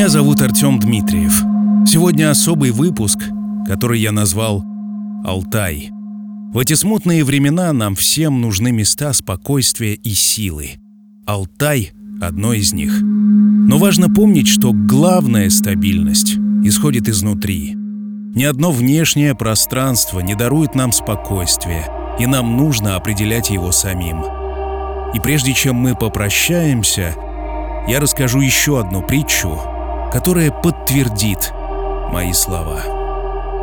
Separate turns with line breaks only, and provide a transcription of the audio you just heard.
Меня зовут Артем Дмитриев. Сегодня особый выпуск, который я назвал «Алтай». В эти смутные времена нам всем нужны места спокойствия и силы. Алтай — одно из них. Но важно помнить, что главная стабильность исходит изнутри. Ни одно внешнее пространство не дарует нам спокойствия, и нам нужно определять его самим. И прежде чем мы попрощаемся, я расскажу еще одну притчу, которая подтвердит мои слова.